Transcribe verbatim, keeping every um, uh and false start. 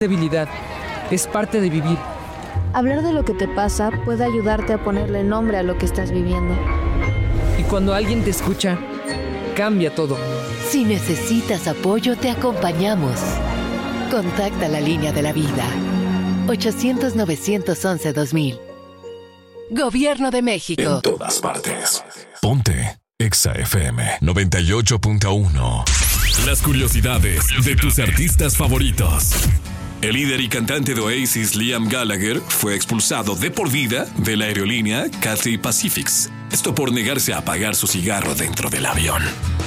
debilidad, es parte de vivir. Hablar de lo que te pasa puede ayudarte a ponerle nombre a lo que estás viviendo. Y cuando alguien te escucha, cambia todo. Si necesitas apoyo, te acompañamos. Contacta la línea de la vida. ochocientos, novecientos once, dos mil. Gobierno de México. En todas partes. Ponte Exa F M noventa y ocho punto uno. Las curiosidades de tus artistas favoritos. El líder y cantante de Oasis, Liam Gallagher, fue expulsado de por vida de la aerolínea Cathay Pacific. Esto por negarse a apagar su cigarro dentro del avión.